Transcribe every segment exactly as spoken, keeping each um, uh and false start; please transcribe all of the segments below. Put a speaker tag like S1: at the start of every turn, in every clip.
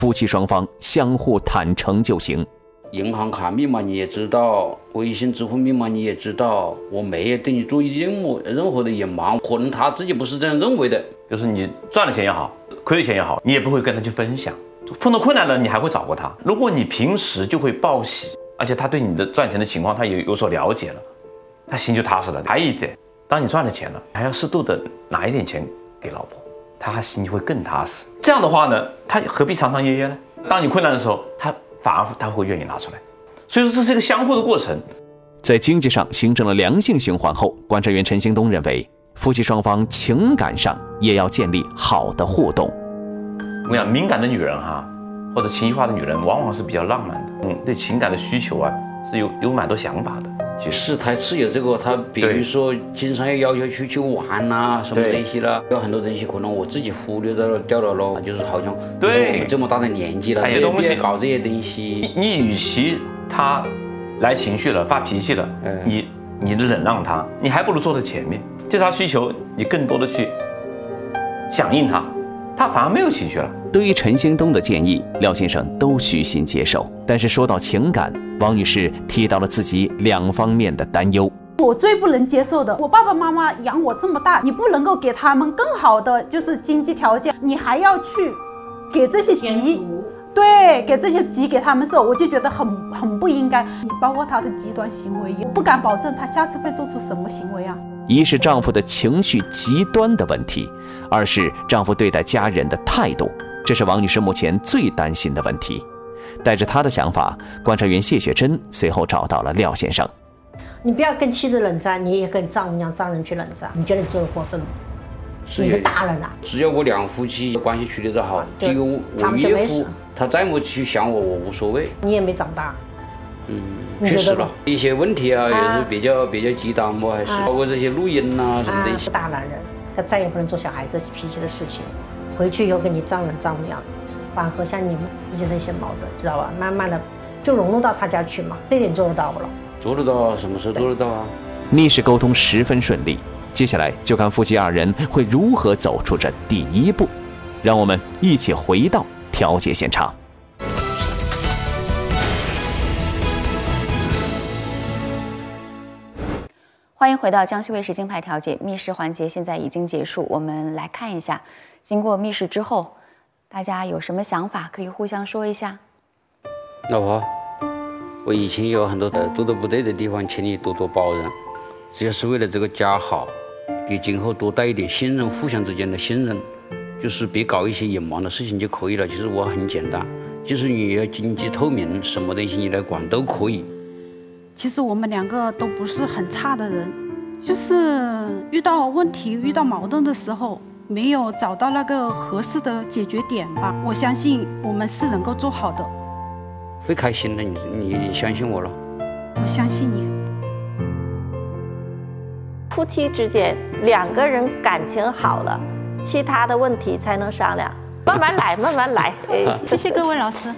S1: 夫妻双方相互坦诚就行。
S2: 银行卡密码你也知道，微信支付密码你也知道，我没有对你做任何任何的隐瞒，可能他自己不是这样认为的。
S3: 就是你赚了钱也好，亏了钱也好，你也不会跟他去分享。碰到困难了，你还会找过他。如果你平时就会报喜，而且他对你的赚钱的情况他也有所了解了，他心就踏实了。还有一点，当你赚了钱了，还要适度的拿一点钱给老婆，他心就会更踏实。这样的话呢，他何必常常噎噎呢？当你困难的时候，他反而他会愿意拿出来。所以说这是一个相互的过程。
S1: 在经济上形成了良性循环后，观察员陈兴东认为，夫妻双方情感上也要建立好的互动。
S3: 我想敏感的女人哈，或者情绪化的女人，往往是比较浪漫的，嗯，对情感的需求啊是有有蛮多想法的。
S2: 其实是他是有这个，他比如说经常要要求出去玩呐、啊，什么东西啦，有很多东西可能我自己忽略掉了掉了咯，就是好像对我们这么大的年纪了，别别搞这些东西。
S3: 你与其他来情绪了发脾气了，嗯、你你忍让他，你还不如坐在前面，就他需求你更多的去响应他，他反而没有情绪了。
S1: 对于陈兴东的建议，廖先生都虚心接受。但是说到情感，王女士提到了自己两方面的担忧。
S4: 我最不能接受的，我爸爸妈妈养我这么大，你不能够给他们更好的就是经济条件，你还要去给这些急，对，给这些急给他们受，我就觉得很很不应该。你包括他的极端行为，也不敢保证他下次会做出什么行为啊。
S1: 一是丈夫的情绪极端的问题，二是丈夫对待家人的态度，这是王女士目前最担心的问题。带着她的想法，观察员谢雪珍随后找到了廖先生。
S5: 你不要跟妻子冷战，你也跟丈夫一样，丈人去冷战，你觉得你做的过分吗？
S2: 是
S5: 你是大人啊！
S2: 只要我两夫妻关系处理得好，这个我岳父他再没去想我，我无所谓。
S5: 你也没长大。
S2: 嗯，确实了，一些问题啊，也是比较比较极端嘛，还是包括这些录音啊什么的。
S5: 大男人，他再也不能做小孩子脾气的事情。回去以后跟你丈人丈母娘缓和下你们之间的一些矛盾，知道吧？慢慢的就融入到他家去嘛，这点做得到不了？
S2: 做得到，什么时候做得到啊？
S1: 密室沟通十分顺利，接下来就看夫妻二人会如何走出这第一步。让我们一起回到调解现场。
S6: 欢迎回到江西卫视金牌调解密室环节，现在已经结束。我们来看一下，经过密室之后，大家有什么想法可以互相说一下。
S2: 老婆，我以前有很多的做的不对的地方，请你多多包容。只要是为了这个家好，给今后多带一点信任，互相之间的信任，就是别搞一些隐瞒的事情就可以了。其实我很简单，就是你要经济透明，什么东西你来管都可以。
S4: 其实我们两个都不是很差的人，就是遇到问题、遇到矛盾的时候，没有找到那个合适的解决点吧。我相信我们是能够做好的。
S2: 会开心的，你你相信我了。
S4: 我相信你。
S7: 夫妻之间两个人感情好了，其他的问题才能商量。慢慢来，慢慢来。
S4: 谢谢各位老师。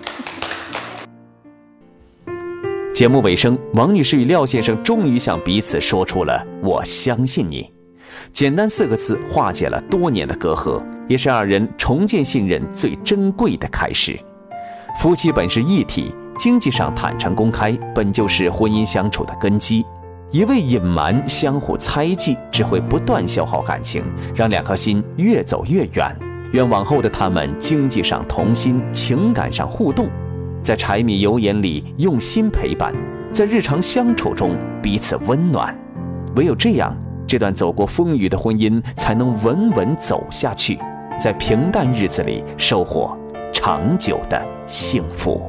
S1: 节目尾声，王女士与廖先生终于向彼此说出了“我相信你”，简单四个字化解了多年的隔阂，也是二人重建信任最珍贵的开始。夫妻本是一体，经济上坦诚公开本就是婚姻相处的根基，一味隐瞒、相互猜忌，只会不断消耗感情，让两颗心越走越远。愿往后的他们经济上同心，情感上互动，在柴米油盐里用心陪伴，在日常相处中彼此温暖。唯有这样，这段走过风雨的婚姻才能稳稳走下去，在平淡日子里收获长久的幸福。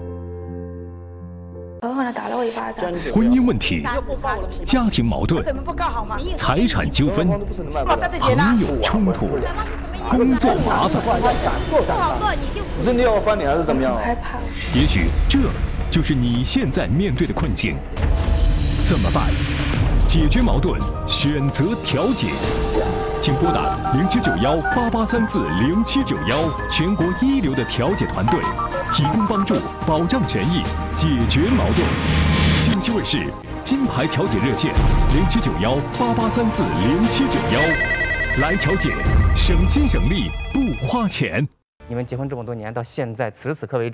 S8: 婚姻问题、家庭矛盾、财产纠纷、朋友冲突、工作麻烦，
S9: 你真的要翻脸还是怎么样？
S8: 害怕。也许这就是你现在面对的困境，怎么办？解决矛盾，选择调解。请拨打零七九幺八八三四零七九幺，全国一流的调解团队，提供帮助，保障权益，解决矛盾。江西卫视金牌调解热线零七九幺八八三四零七九幺，来调解，省心省力不花钱。
S10: 你们结婚这么多年，到现在此时此刻为止。